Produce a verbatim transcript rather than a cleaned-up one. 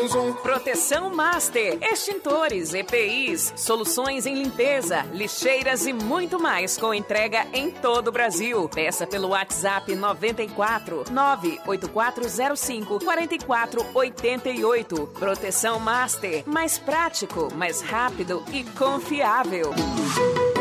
zum zum. Proteção Master, extintores, E P Is, soluções em limpeza, lixeiras e muito mais com entrega em todo o Brasil. Peça pelo WhatsApp noventa e quatro, nove oito quatro zero cinco, quatro quatro oito oito. Proteção Master, mais prático, mais rápido e confiável.